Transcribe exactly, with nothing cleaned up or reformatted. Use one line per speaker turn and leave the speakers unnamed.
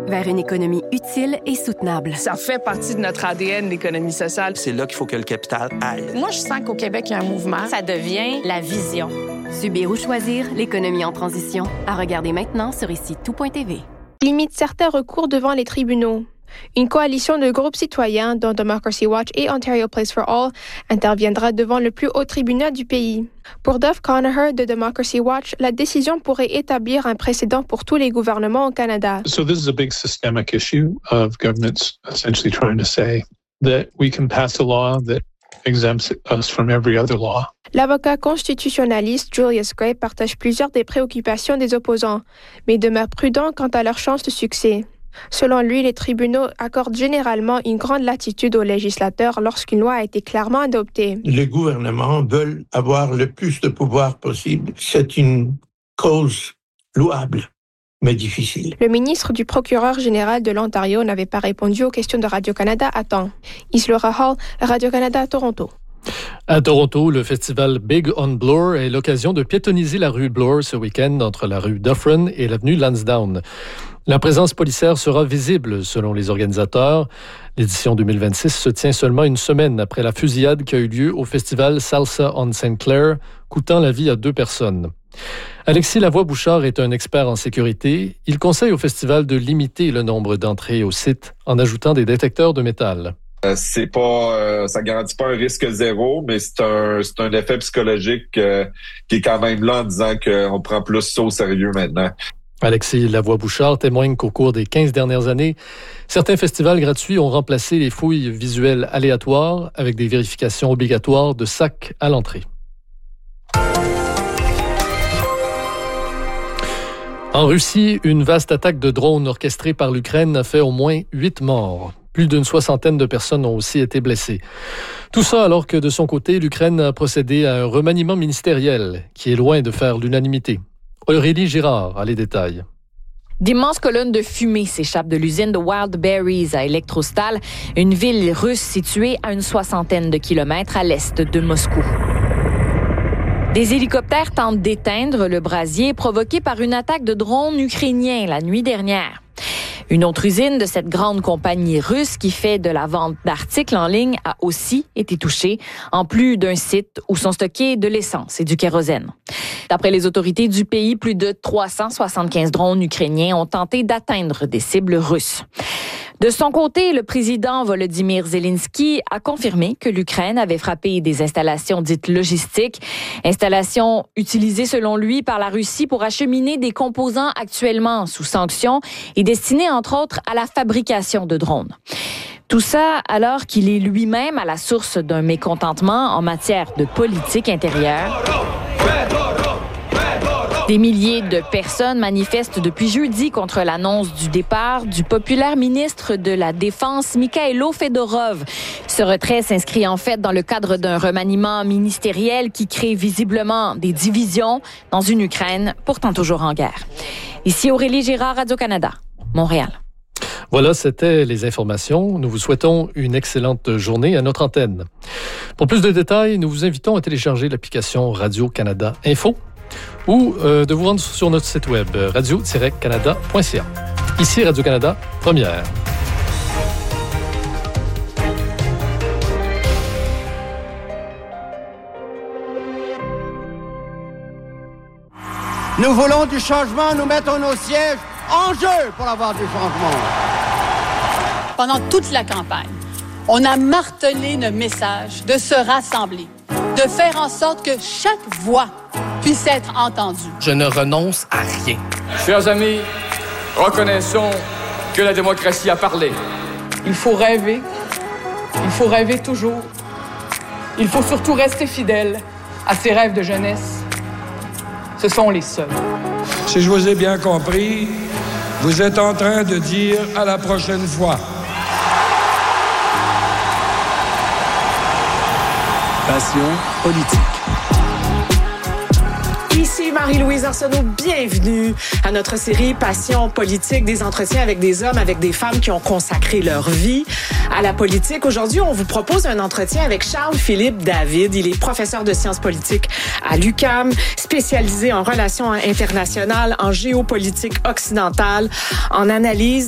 vers une économie utile et soutenable.
Ça fait partie de notre A D N, l'économie sociale.
C'est là qu'il faut que le capital aille.
Moi, je sens qu'au Québec, il y a un mouvement.
Ça devient la vision.
Subir ou choisir, l'économie en transition. À regarder maintenant sur ici tout point t v.
Limite certains recours devant les tribunaux. Une coalition de groupes citoyens, dont Democracy Watch et Ontario Place for All, interviendra devant le plus haut tribunal du pays. Pour Dov Conacher de Democracy Watch, la décision pourrait établir un précédent pour tous les gouvernements au Canada.
So this is a big systemic issue of governments essentially trying to say that we can pass a law that exempts us from every other law.
L'avocat constitutionnaliste Julius Gray partage plusieurs des préoccupations des opposants, mais demeure prudent quant à leurs chances de succès. Selon lui, les tribunaux accordent généralement une grande latitude aux législateurs lorsqu'une loi a été clairement adoptée.
Les gouvernements veulent avoir le plus de pouvoir possible. C'est une cause louable, mais difficile.
Le ministre du procureur général de l'Ontario n'avait pas répondu aux questions de Radio-Canada à temps. Islaura Hall, Radio-Canada à Toronto.
À Toronto, le festival Big on Bloor est l'occasion de piétonniser la rue Bloor ce week-end entre la rue Dufferin et l'avenue Lansdowne. La présence policière sera visible selon les organisateurs. L'édition deux mille vingt-six se tient seulement une semaine après la fusillade qui a eu lieu au festival Salsa on Saint Clair, coûtant la vie à deux personnes. Alexis Lavoie-Bouchard est un expert en sécurité. Il conseille au festival de limiter le nombre d'entrées au site en ajoutant des détecteurs de métal.
Euh, c'est pas, euh, ça garantit pas un risque zéro, mais c'est un, c'est un effet psychologique euh, qui est quand même là en disant qu'on prend plus ça au sérieux maintenant.
Alexis Lavoie-Bouchard témoigne qu'au cours des quinze dernières années, certains festivals gratuits ont remplacé les fouilles visuelles aléatoires avec des vérifications obligatoires de sacs à l'entrée. En Russie, une vaste attaque de drones orchestrée par l'Ukraine a fait au moins huit morts. Plus d'une soixantaine de personnes ont aussi été blessées. Tout ça alors que, de son côté, l'Ukraine a procédé à un remaniement ministériel qui est loin de faire l'unanimité. Aurélie Girard a les détails.
D'immenses colonnes de fumée s'échappent de l'usine de Wild Berries à Elektrostal, une ville russe située à une soixantaine de kilomètres à l'est de Moscou. Des hélicoptères tentent d'éteindre le brasier provoqué par une attaque de drones ukrainiens la nuit dernière. Une autre usine de cette grande compagnie russe qui fait de la vente d'articles en ligne a aussi été touchée, en plus d'un site où sont stockés de l'essence et du kérosène. D'après les autorités du pays, plus de trois cent soixante-quinze drones ukrainiens ont tenté d'atteindre des cibles russes. De son côté, le président Volodymyr Zelensky a confirmé que l'Ukraine avait frappé des installations dites logistiques, installations utilisées selon lui par la Russie pour acheminer des composants actuellement sous sanctions et destinés entre autres à la fabrication de drones. Tout ça alors qu'il est lui-même à la source d'un mécontentement en matière de politique intérieure. Des milliers de personnes manifestent depuis jeudi contre l'annonce du départ du populaire ministre de la Défense, Mikhailo Fedorov. Ce retrait s'inscrit en fait dans le cadre d'un remaniement ministériel qui crée visiblement des divisions dans une Ukraine pourtant toujours en guerre. Ici Aurélie Girard, Radio-Canada, Montréal.
Voilà, c'était les informations. Nous vous souhaitons une excellente journée à notre antenne. Pour plus de détails, nous vous invitons à télécharger l'application Radio-Canada Info ou euh, de vous rendre sur notre site web radio tiret canada point c a. Ici Radio-Canada, première.
Nous voulons du changement, nous mettons nos sièges en jeu pour avoir du changement.
Pendant toute la campagne, on a martelé le message de se rassembler, de faire en sorte que chaque voix puisse être entendue.
Je ne renonce à rien.
Chers amis, reconnaissons que la démocratie a parlé.
Il faut rêver. Il faut rêver toujours. Il faut surtout rester fidèle à ses rêves de jeunesse. Ce sont les seuls.
Si je vous ai bien compris, vous êtes en train de dire à la prochaine fois.
Passion politique.
Ici Marie-Louise Arsenault, bienvenue à notre série Passion politique, des entretiens avec des hommes, avec des femmes qui ont consacré leur vie à la politique. Aujourd'hui, on vous propose un entretien avec Charles-Philippe David. Il est professeur de sciences politiques à l'U Q A M, spécialisé en relations internationales, en géopolitique occidentale, en analyse